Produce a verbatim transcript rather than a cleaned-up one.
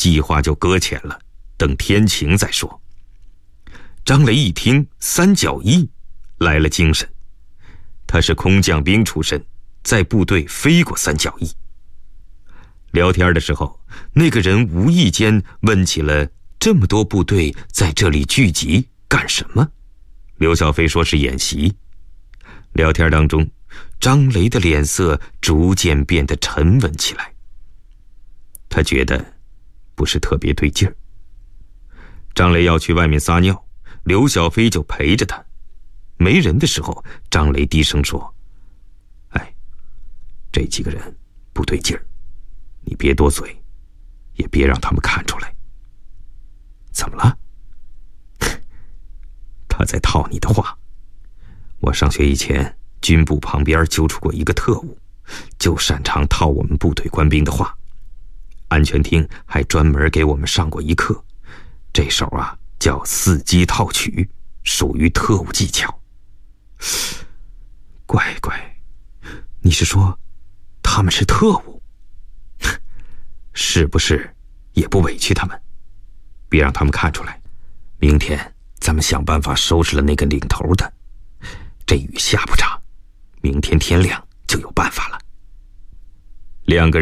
计划就搁浅了，等天晴再说。张雷一听三角翼，来了精神。他是空降兵出身，在部队飞过三角翼。聊天的时候，那个人无意间问起了这么多部队在这里聚集干什么。刘小飞说是演习。聊天当中，张雷的脸色逐渐变得沉稳起来。他觉得不是特别对劲儿。张雷要去外面撒尿，刘小飞就陪着他。没人的时候，张雷低声说：“哎，这几个人不对劲儿，你别多嘴，也别让他们看出来。”怎么了？他在套你的话。我上学以前，军部旁边揪出过一个特务，就擅长套我们部队官兵的话。安全厅还专门给我们上过一课，这手啊叫伺机套取，属于特务技巧。乖乖，你是说他们是特务？是不是也不委屈他们？别让他们看出来。明天咱们想办法收拾了那个领头的。这雨下不长，明天天亮就有办法了。两个人